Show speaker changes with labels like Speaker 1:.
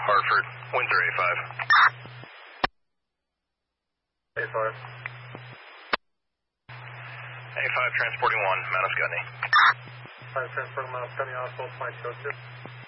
Speaker 1: Hartford, Windsor A5.
Speaker 2: A5.
Speaker 1: A5 transporting 1, Mount Scottney.
Speaker 2: 5 transporting Mount Scottney, Oswald, Mike Joseph.